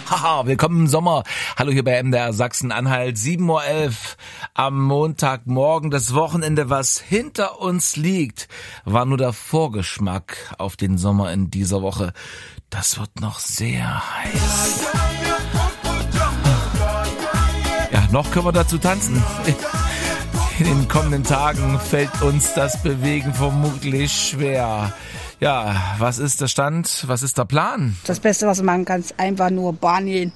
Haha, willkommen im Sommer. Hallo hier bei MDR Sachsen-Anhalt, 7:11 Uhr am Montagmorgen. Das Wochenende, was hinter uns liegt, war nur der Vorgeschmack auf den Sommer in dieser Woche. Das wird noch sehr heiß. Ja, noch können wir dazu tanzen. In den kommenden Tagen fällt uns das Bewegen vermutlich schwer. Ja, was ist der Stand? Was ist der Plan? Das Beste, was du machen kannst, einfach nur Bahn gehen.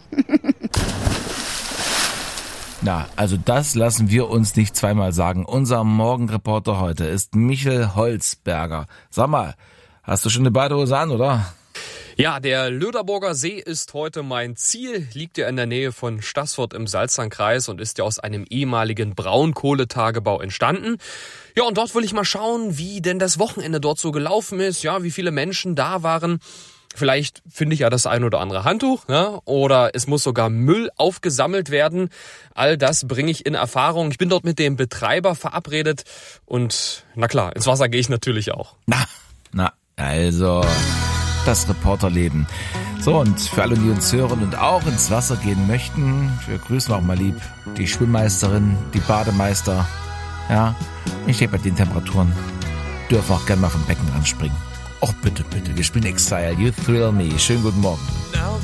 Na, also das lassen wir uns nicht zweimal sagen. Unser Morgenreporter heute ist Michel Holzberger. Sag mal, hast du schon eine Badehose an, oder? Ja, der Löderburger See ist heute mein Ziel, liegt ja in der Nähe von Staßfurt im Salzlandkreis und ist ja aus einem ehemaligen Braunkohletagebau entstanden. Ja, und dort will ich mal schauen, wie denn das Wochenende dort so gelaufen ist, ja, wie viele Menschen da waren. Vielleicht finde ich ja das ein oder andere Handtuch, ja, oder es muss sogar Müll aufgesammelt werden. All das bringe ich in Erfahrung. Ich bin dort mit dem Betreiber verabredet und na klar, ins Wasser gehe ich natürlich auch. Na, also das Reporterleben. So, und für alle, die uns hören und auch ins Wasser gehen möchten, wir grüßen auch mal lieb die Schwimmmeisterin, die Bademeister. Ja, ich stehe bei den Temperaturen. Dürfen auch gerne mal vom Becken ranspringen. Och, bitte, wir spielen Exile, You Thrill Me. Schönen guten Morgen.